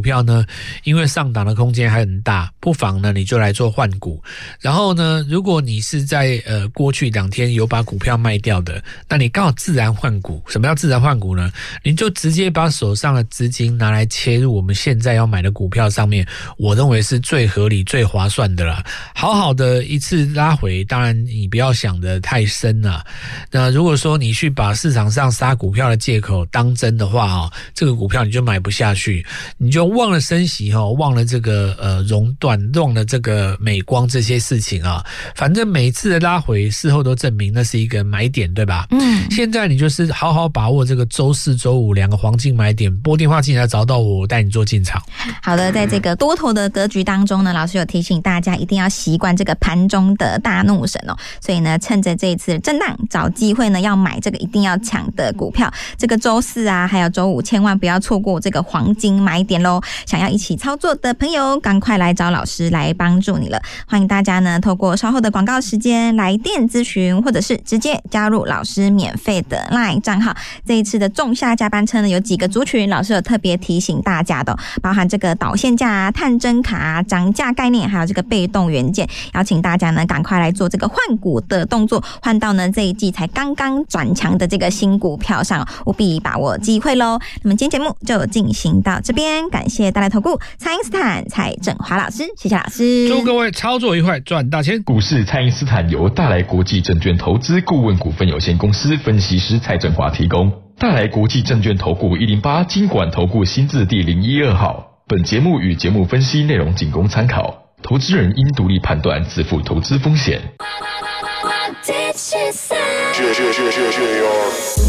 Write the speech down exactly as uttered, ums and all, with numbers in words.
股票呢，因为上档的空间还很大，不妨呢你就来做换股。然后呢，如果你是在呃过去两天有把股票卖掉的，那你刚好自然换股。什么叫自然换股呢？你就直接把手上的资金拿来切入我们现在要买的股票上面，我认为是最合理最划算的啦。好好的一次拉回，当然你不要想得太深了。那如果说你去把市场上杀股票的借口当真的话哦，这个股票你就买不下去，你就忘了升息哦，忘了这个呃熔断，忘了这个美光这些事情啊。反正每次的拉回事后都证明那是一个买点，对吧？嗯，现在你就是好好把握这个周四周五两个黄金买点，拨电话进来找到我，我带你做进场。 好的，在这个多头的格局当中呢，老师有提醒大家一定要习惯这个盘中的大怒神哦，所以呢趁着这一次震荡找机会呢要买这个一定要抢的股票，这个周四啊还有周五千万不要错过这个黄金买点咯。想要一起操作的朋友赶快来找老师来帮助你了。欢迎大家呢透过稍后的广告时间来电咨询，或者是直接加入老师免费的 LINE 账号。这一次的仲夏加班车呢有几个族群老师有特别提醒大家的、哦、包含这个导线架、探针卡、涨价概念，还有这个被动元件，邀请大家呢赶快来做这个换股的动作，换到呢这一季才刚刚转强的这个新股票上，务必把握机会咯。那么今天节目就进行到这边，感谢大来投顾蔡因斯坦蔡正华老师，谢谢老师， 祝各位操作愉快，赚大钱。 股市蔡因斯坦由大来国际证券投资顾问股份有限公司分析师蔡正华提供。大来国际证券投顾一零八金管投顾新字第零一二号。本节目与节目分析内容仅供参考，投资人应独立判断，自负投资风险。